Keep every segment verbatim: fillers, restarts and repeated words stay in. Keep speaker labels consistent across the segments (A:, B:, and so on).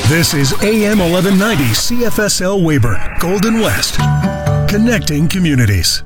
A: This is A M eleven ninety C F S L Weyburn, Golden West, connecting communities.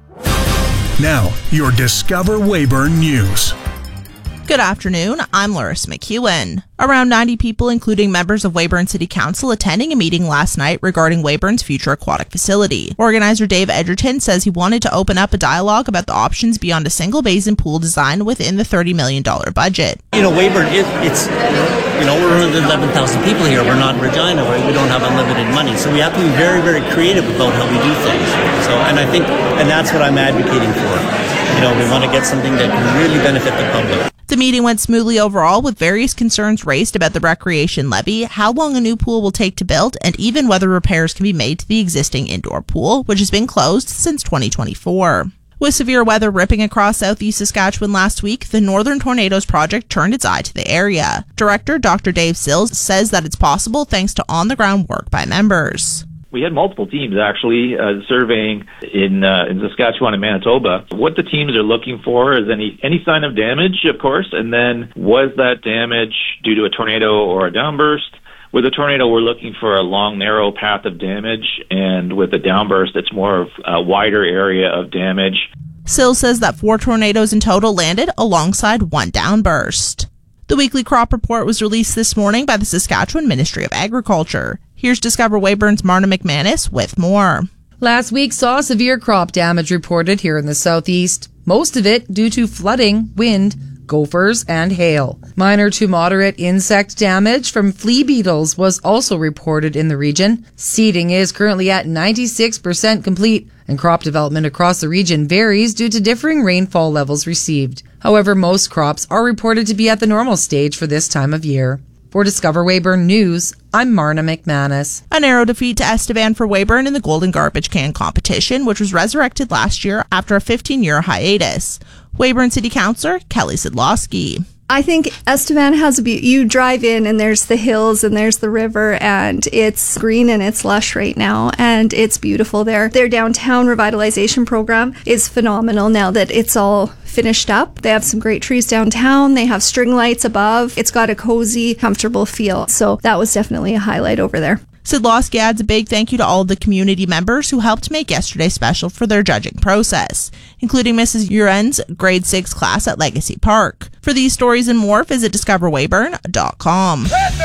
A: Now, your Discover Weyburn News.
B: Good afternoon, I'm Loris McEwen. Around ninety people, including members of Weyburn City Council, attending a meeting last night regarding Weyburn's future aquatic facility. Organizer Dave Edgerton says he wanted to open up a dialogue about the options beyond a single basin pool design within the thirty million dollars budget.
C: You know, Weyburn, it, it's, you know, we're eleven thousand people here. We're not in Regina, where we don't have unlimited money. So we have to be very, very creative about how we do things. So, and I think, and that's what I'm advocating for. You know, we want to get something that can really benefit the public.
B: The meeting went smoothly overall, with various concerns raised about the recreation levy, how long a new pool will take to build, and even whether repairs can be made to the existing indoor pool, which has been closed since twenty twenty-four. With severe weather ripping across southeast Saskatchewan last week, the Northern Tornadoes Project turned its eye to the area. Director Doctor Dave Sills says that it's possible thanks to on-the-ground work by members.
D: We had multiple teams actually uh, surveying in uh, in Saskatchewan and Manitoba. What the teams are looking for is any any sign of damage, of course, and then was that damage due to a tornado or a downburst? With a tornado, we're looking for a long, narrow path of damage, and with a downburst, it's more of a wider area of damage.
B: Sills says that four tornadoes in total landed alongside one downburst. The weekly crop report was released this morning by the Saskatchewan Ministry of Agriculture. Here's Discover Weyburn's Marna McManus with more.
E: Last week saw severe crop damage reported here in the southeast, most of it due to flooding, wind, gophers, and hail. Minor to moderate insect damage from flea beetles was also reported in the region. Seeding is currently at ninety-six percent complete, and crop development across the region varies due to differing rainfall levels received. However, most crops are reported to be at the normal stage for this time of year. For Discover Weyburn News, I'm Marna McManus.
B: A narrow defeat to Estevan for Weyburn in the Golden Garbage Can competition, which was resurrected last year after a fifteen-year hiatus. Weyburn City Councillor Kelly Sidlowski.
F: I think Estevan has a be- you drive in and there's the hills and there's the river, and it's green and it's lush right now, and it's beautiful there. Their downtown revitalization program is phenomenal now that it's all finished up. They have some great trees downtown. They have string lights above. It's got a cozy, comfortable feel. So that was definitely a highlight over there.
B: Sidlowski adds a big thank you to all of the community members who helped make yesterday special for their judging process, including Missus Uren's grade six class at Legacy Park. For these stories and more, visit discover weyburn dot com.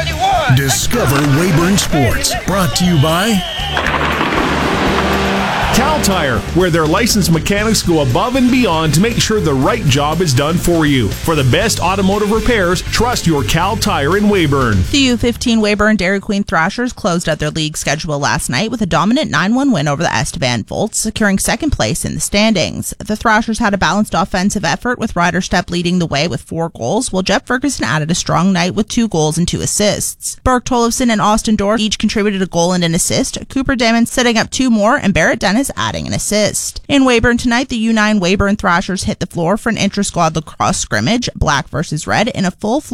A: Discover Weyburn Sports, brought to you by
G: Cal Tire, where their licensed mechanics go above and beyond to make sure the right job is done for you. For the best automotive repairs, trust your Cal Tire in Weyburn.
B: The U fifteen Weyburn Dairy Queen Thrashers closed out their league schedule last night with a dominant nine one win over the Estevan Volts, securing second place in the standings. The Thrashers had a balanced offensive effort, with Ryder Stepp leading the way with four goals, while Jeff Ferguson added a strong night with two goals and two assists. Burke Tollefson and Austin Dorff each contributed a goal and an assist, Cooper Damon setting up two more, and Barrett Dennis adding an assist. In Weyburn tonight, the U nine Weyburn Thrashers hit the floor for an intra-squad lacrosse scrimmage, black versus red, in a full